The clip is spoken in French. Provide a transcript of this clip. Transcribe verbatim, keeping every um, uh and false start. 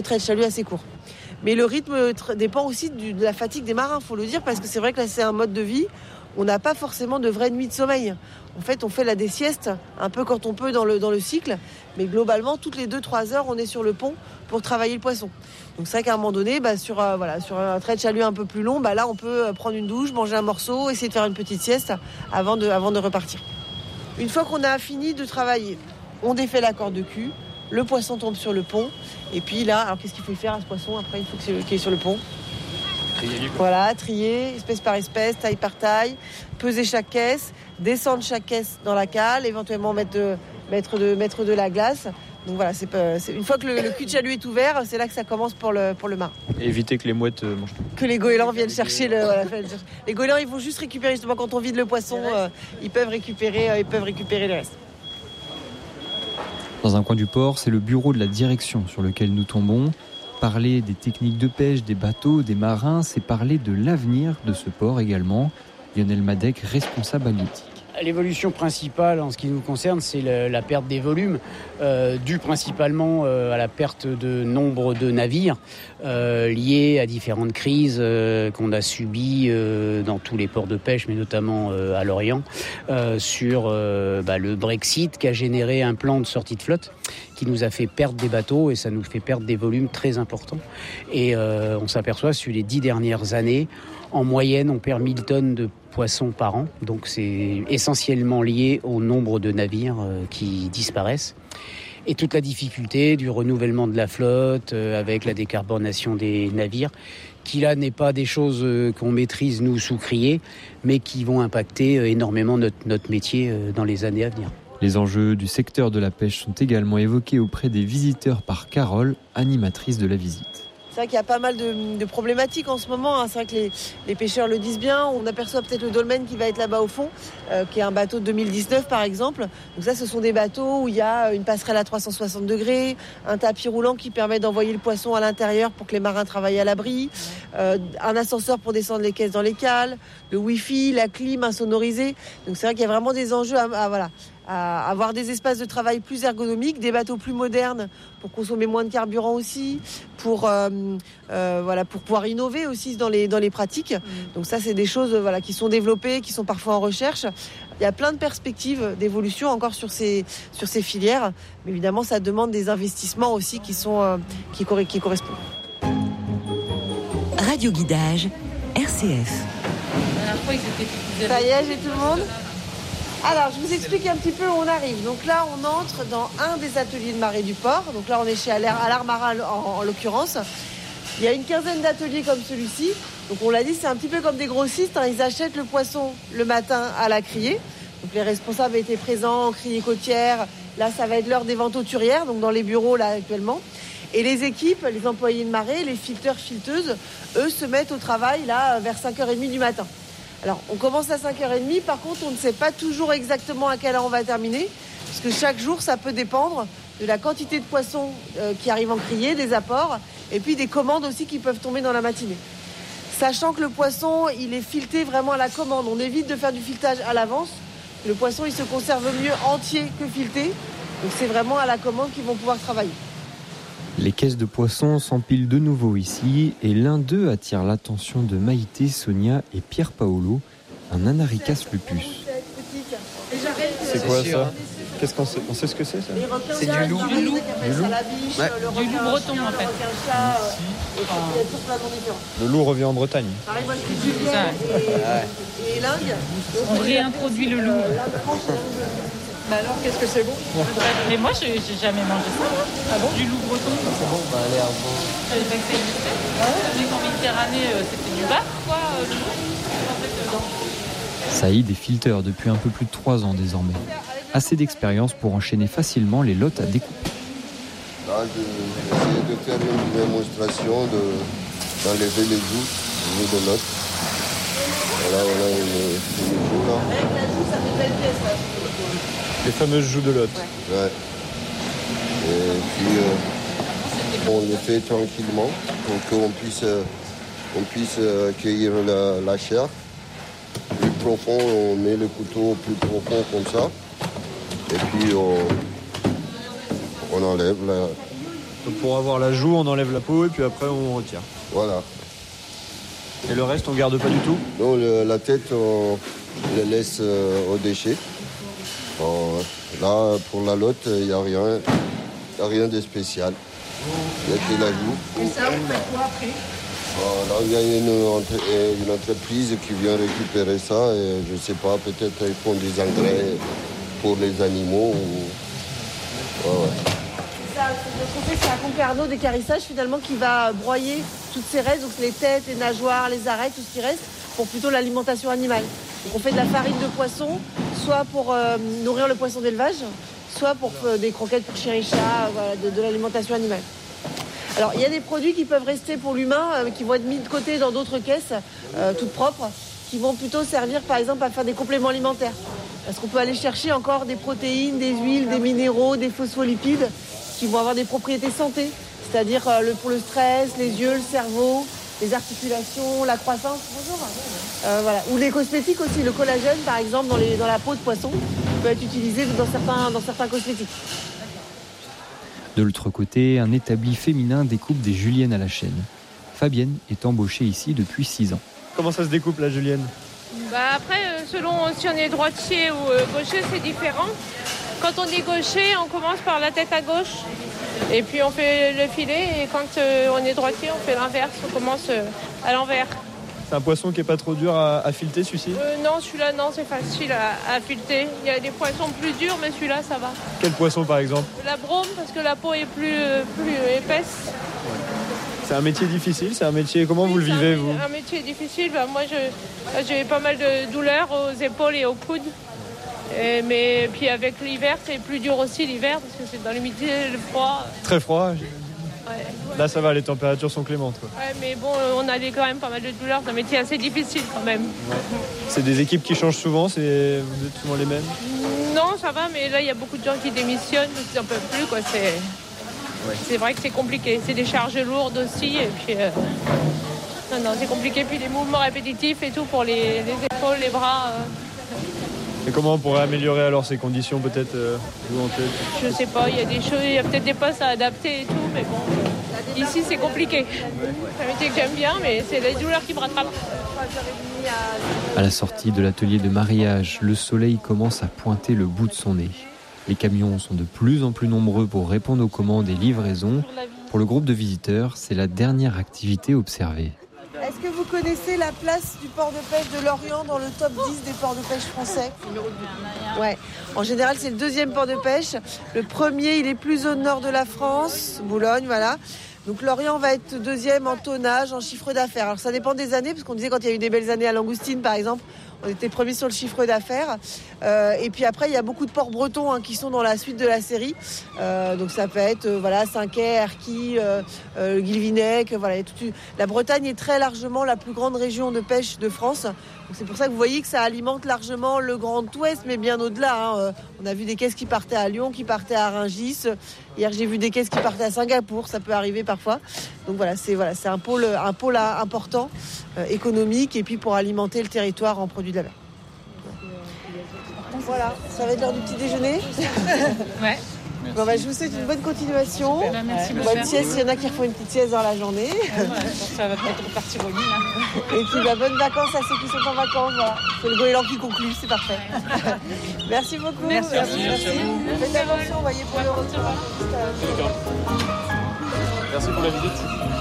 trait de chalut assez court. Mais le rythme dépend aussi de la fatigue des marins, il faut le dire, parce que c'est vrai que là, c'est un mode de vie. On n'a pas forcément de vraies nuits de sommeil. En fait, on fait là des siestes, un peu quand on peut dans le, dans le cycle. Mais globalement, toutes les deux trois heures, on est sur le pont pour travailler le poisson. Donc c'est vrai qu'à un moment donné, bah, sur, euh, voilà, sur un trait de chalut un peu plus long, bah, là, on peut prendre une douche, manger un morceau, essayer de faire une petite sieste avant de, avant de repartir. Une fois qu'on a fini de travailler, on défait la corde de cul, le poisson tombe sur le pont. Et puis là, alors qu'est-ce qu'il faut faire à ce poisson après, une fois qu'il est sur le pont ? Voilà, trier, espèce par espèce, taille par taille, peser chaque caisse, descendre chaque caisse dans la cale, éventuellement mettre de, mettre de, mettre de la glace. Donc voilà, c'est, c'est, une fois que le, le cul de chalut est ouvert, c'est là que ça commence pour le, pour le marin. Et éviter que les mouettes euh, mangent tout. Que les goélands viennent chercher le... Voilà, les goélands, ils vont juste récupérer, justement, quand on vide le poisson, euh, ils, peuvent récupérer, euh, ils peuvent récupérer le reste. Dans un coin du port, c'est le bureau de la direction sur lequel nous tombons. Parler des techniques de pêche, des bateaux, des marins, c'est parler de l'avenir de ce port également. Lionel Madec, responsable halieutique. L'évolution principale en ce qui nous concerne, c'est le, la perte des volumes, euh, due principalement euh, à la perte de nombre de navires euh, liés à différentes crises euh, qu'on a subies euh, dans tous les ports de pêche, mais notamment euh, à l'Orient, euh, sur euh, bah, le Brexit qui a généré un plan de sortie de flotte qui nous a fait perdre des bateaux et ça nous fait perdre des volumes très importants. Et euh, on s'aperçoit sur les dix dernières années, en moyenne, on perd mille tonnes de poissons par an. Donc c'est essentiellement lié au nombre de navires euh, qui disparaissent. Et toute la difficulté du renouvellement de la flotte euh, avec la décarbonation des navires, qui là n'est pas des choses euh, qu'on maîtrise nous sous crier, mais qui vont impacter euh, énormément notre, notre métier euh, dans les années à venir. Les enjeux du secteur de la pêche sont également évoqués auprès des visiteurs par Carole, animatrice de la visite. C'est vrai qu'il y a pas mal de, de problématiques en ce moment. Hein. C'est vrai que les, les pêcheurs le disent bien. On aperçoit peut-être le dolmen qui va être là-bas au fond, euh, qui est un bateau de deux mille dix-neuf par exemple. Donc ça, ce sont des bateaux où il y a une passerelle à trois cent soixante degrés, un tapis roulant qui permet d'envoyer le poisson à l'intérieur pour que les marins travaillent à l'abri, euh, un ascenseur pour descendre les caisses dans les cales, le wifi, la clim insonorisée. Donc c'est vrai qu'il y a vraiment des enjeux à, à voilà. à avoir des espaces de travail plus ergonomiques, des bateaux plus modernes pour consommer moins de carburant aussi, pour, euh, euh, voilà, pour pouvoir innover aussi dans les, dans les pratiques. Mmh. Donc ça, c'est des choses voilà, qui sont développées, qui sont parfois en recherche. Il y a plein de perspectives d'évolution encore sur ces, sur ces filières. Mais évidemment, ça demande des investissements aussi qui, sont, euh, qui, qui correspondent. Radio Guidage, R C F. Ça y est, j'ai tout le monde. Alors, je vous explique un petit peu où on arrive. Donc là, on entre dans un des ateliers de marée du port. Donc là, on est chez Alar Marin en, en l'occurrence. Il y a une quinzaine d'ateliers comme celui-ci. Donc on l'a dit, c'est un petit peu comme des grossistes. Hein. Ils achètent le poisson le matin à la criée. Donc les responsables étaient présents en criée côtière. Là, ça va être l'heure des ventes auturières, donc dans les bureaux là actuellement. Et les équipes, les employés de marée, les filteurs, filteuses, eux se mettent au travail là vers cinq heures trente du matin. Alors, on commence à cinq heures trente, par contre, on ne sait pas toujours exactement à quelle heure on va terminer, parce que chaque jour, ça peut dépendre de la quantité de poissons euh, qui arrivent en criée, des apports, et puis des commandes aussi qui peuvent tomber dans la matinée. Sachant que le poisson, il est fileté vraiment à la commande. On évite de faire du filetage à l'avance. Le poisson, il se conserve mieux entier que fileté. Donc, c'est vraiment à la commande qu'ils vont pouvoir travailler. Les caisses de poissons s'empilent de nouveau ici et l'un d'eux attire l'attention de Maïté, Sonia et Pierre Paolo, un Anaricas lupus. C'est quoi ça ? Qu'est-ce qu'on sait ? On sait ce que c'est ça ? C'est du loup. Du loup, Ouais. du loup breton en fait. Le loup revient en Bretagne. Et, et l'Inde. On réintroduit le loup. Bah alors, qu'est-ce que c'est bon ? Mais moi, j'ai, j'ai jamais mangé ça. Ah bon ? Du loup breton. C'est bon, bah allez, un bon. Je savais pas que ça existait. Je savais qu'en Méditerranée, c'était du bar, quoi, le loup. Saïd est filteur depuis un peu plus de trois ans désormais. Assez d'expérience pour enchaîner facilement les lots à découper. Là, j'essaie de faire une démonstration, de, d'enlever les joues, les joues de l'autre. Voilà, voilà, une, une joue là. Avec la joue, ça fait belle pièce là. Les fameuses joues de l'hôte. Ouais. ouais. Et puis, euh, on les fait tranquillement pour qu'on puisse, euh, on puisse euh, cueillir la, la chair. Plus profond, on met le couteau plus profond comme ça. Et puis, on, on enlève la, Donc pour avoir la joue, on enlève la peau et puis après on retire. Voilà. Et le reste, on garde pas du tout? Donc le- la tête, on la laisse euh, aux déchets. Bon, là, pour la lotte, il n'y a rien, y a rien de spécial. Il y a que la joue. Et ça, vous faites quoi après? Bon, là, il y a une, entre- euh, une entreprise qui vient récupérer ça. Et je ne sais pas, peut-être ils font des engrais pour les animaux. Ou... Ouais, ouais. Ça, ce qu'on fait, c'est un Concarneau d'écarissage finalement qui va broyer toutes ces restes, donc les têtes, les nageoires, les arêtes, tout ce qui reste, pour plutôt l'alimentation animale. Donc on fait de la farine de poisson, soit pour euh, nourrir le poisson d'élevage, soit pour euh, des croquettes pour chiens et chats, euh, voilà, de, de l'alimentation animale. Alors il y a des produits qui peuvent rester pour l'humain, euh, qui vont être mis de côté dans d'autres caisses, euh, toutes propres, qui vont plutôt servir par exemple à faire des compléments alimentaires. Parce qu'on peut aller chercher encore des protéines, des huiles, des minéraux, des phospholipides qui vont avoir des propriétés santé, c'est-à-dire euh, le, pour le stress, les yeux, le cerveau, les articulations, la croissance. Bonjour. Euh, voilà. Ou les cosmétiques aussi, le collagène par exemple dans, les, dans la peau de poisson peut être utilisé dans certains, dans certains cosmétiques. De l'autre côté, un établi féminin découpe des juliennes à la chaîne. Fabienne est embauchée ici depuis six ans. Comment ça se découpe la julienne? Bah après, euh, selon si on est droitier ou euh, gaucher, c'est différent. Quand on est gaucher, on commence par la tête à gauche. Et puis on fait le filet. Et quand euh, on est droitier, on fait l'inverse. On commence euh, à l'envers. C'est un poisson qui est pas trop dur à, à fileter, celui-ci? Euh, non, celui-là, non, c'est facile à, à fileter. Il y a des poissons plus durs, mais celui-là, ça va. Quel poisson par exemple? La brome, parce que la peau est plus, euh, plus épaisse. C'est un métier difficile, c'est un métier... Comment Oui, vous le c'est un vivez, mé- vous? Un métier difficile. Bah, moi, je, j'ai pas mal de douleurs aux épaules et aux coudes. Et, mais puis avec l'hiver, c'est plus dur aussi l'hiver, parce que c'est dans l'humidité, le froid. Très froid. Ouais. Là, ça va, les températures sont clémentes, quoi. Ouais, mais bon, on a des- quand même pas mal de douleurs. C'est un métier assez difficile quand même. C'est des équipes qui changent souvent, c'est... vous êtes souvent les mêmes? Non, ça va, mais là, il y a beaucoup de gens qui démissionnent parce qu'ils n'en peuvent plus, quoi. C'est... Ouais. C'est vrai que c'est compliqué. C'est des charges lourdes aussi. Et puis, euh, non, non, c'est compliqué. Puis les mouvements répétitifs et tout pour les, les épaules, les bras. euh, Et comment on pourrait améliorer alors ces conditions, peut-être, euh, vous en tête? Je sais pas, il y a des choses, il y a peut-être des postes à adapter et tout, mais bon. Ici, c'est compliqué. C'est un métier que j'aime bien, mais c'est les douleurs qui me rattrapent. À la sortie de l'atelier de mariage, le soleil commence à pointer le bout de son nez. Les camions sont de plus en plus nombreux pour répondre aux commandes et livraisons. Pour le groupe de visiteurs, c'est la dernière activité observée. Est-ce que vous connaissez la place du port de pêche de Lorient dans le top dix des ports de pêche français? Ouais. En général, c'est le deuxième port de pêche. Le premier, il est plus au nord de la France, Boulogne, voilà. Donc Lorient va être deuxième en tonnage, en chiffre d'affaires. Alors ça dépend des années, parce qu'on disait quand il y a eu des belles années à Langoustine, par exemple, on était premier sur le chiffre d'affaires. Euh, et puis après, il y a beaucoup de ports bretons hein, qui sont dans la suite de la série. Euh, donc ça peut être euh, voilà, Saint-Quay, Erquy, euh, euh, Guilvinec. Voilà, il y a toute une... La Bretagne est très largement la plus grande région de pêche de France. Donc c'est pour ça que vous voyez que ça alimente largement le Grand Ouest, mais bien au-delà. Hein. Euh, on a vu des caisses qui partaient à Lyon, qui partaient à Rungis. Hier, j'ai vu des caisses qui partaient à Singapour. Ça peut arriver parfois. Donc voilà, c'est, voilà, c'est un pôle, un pôle important euh, économique et puis pour alimenter le territoire en produits de la mer. Voilà, ça va être l'heure du petit déjeuner. Ouais. Bon, bah, je vous souhaite une bonne continuation. Bah, merci, Bonne monsieur. sieste, il y en a qui refont une petite sieste dans la journée. Ouais, ça va peut-être repartir au lit. Là. Et puis bah, bonnes vacances à ceux qui sont en vacances. Voilà. C'est le goéland qui conclut, c'est parfait. Merci beaucoup. Merci, merci, merci. Faites attention, voyez pour le retour. Merci pour la visite.